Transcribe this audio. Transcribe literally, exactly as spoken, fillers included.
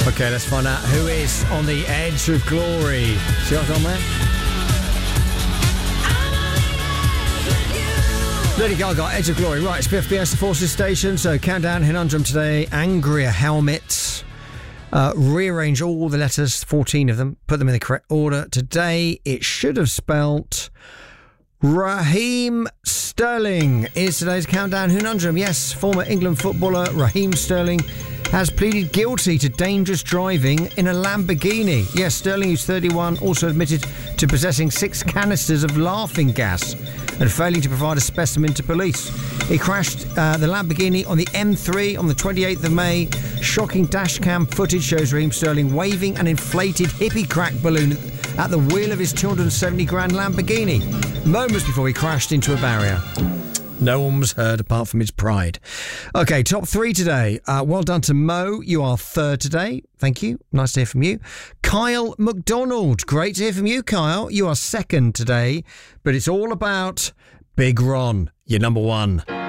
Okay, let's find out who is on the edge of glory. See what's on there? Lady Gaga, Edge of Glory. Right, it's B F B S, the Forces Station. So countdown, Hinundrum today. Angria helmets. Uh, rearrange all the letters, fourteen of them. Put them in the correct order. Today, it should have spelt Raheem Sterling is today's countdown Hinundrum. Yes, former England footballer Raheem Sterling has pleaded guilty to dangerous driving in a Lamborghini. Yes, Sterling, who's thirty-one, also admitted to possessing six canisters of laughing gas and failing to provide a specimen to police. He crashed uh, the Lamborghini on the M three on the twenty-eighth of May. Shocking dashcam footage shows Raheem Sterling waving an inflated hippie crack balloon at the wheel of his two hundred seventy grand Lamborghini, moments before he crashed into a barrier. No one was heard apart from his pride. Okay, top three today. Uh, well done to Mo. You are third today. Thank you. Nice to hear from you. Kyle McDonald. Great to hear from you, Kyle. You are second today. But it's all about Big Ron. You're number one.